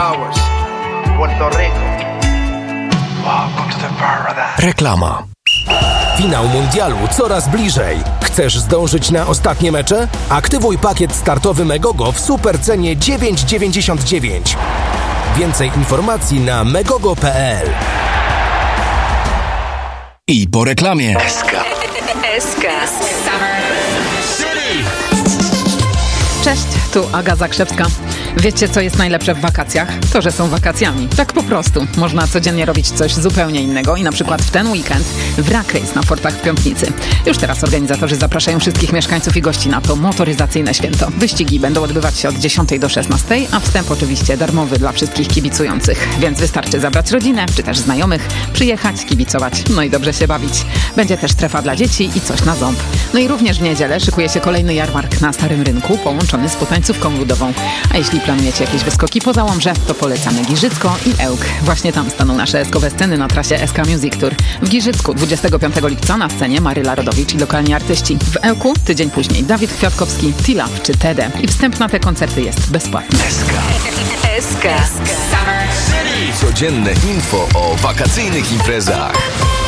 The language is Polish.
Puerto Rico. Welcome to the paradise. Reklama. Finał mundialu coraz bliżej. Chcesz zdążyć na ostatnie mecze? Aktywuj pakiet startowy Megogo w supercenie 9,99. Więcej informacji na megogo.pl. I po reklamie. SK. Cześć, tu Aga Zakrzewska. Wiecie, co jest najlepsze w wakacjach? To, że są wakacjami. Tak po prostu. Można codziennie robić coś zupełnie innego i na przykład w ten weekend wrak race na Fortach w Piątnicy. Już teraz organizatorzy zapraszają wszystkich mieszkańców i gości na to motoryzacyjne święto. Wyścigi będą odbywać się od 10 do 16, a wstęp oczywiście darmowy dla wszystkich kibicujących. Więc wystarczy zabrać rodzinę, czy też znajomych, przyjechać, kibicować, no i dobrze się bawić. Będzie też strefa dla dzieci i coś na ząb. No i również w niedzielę szykuje się kolejny jarmark na Starym Rynku, połączony z potańcówką ludową. A jeśli planujecie jakieś wyskoki poza Łomżę, to polecamy Giżycko i Ełk. Właśnie tam staną nasze eskowe sceny na trasie SK Music Tour. W Giżycku 25 lipca na scenie Maryla Rodowicz i lokalni artyści. W Ełku tydzień później Dawid Kwiatkowski, Tilaf czy Tede. I wstęp na te koncerty jest bezpłatny. SK. Codzienne info o wakacyjnych imprezach.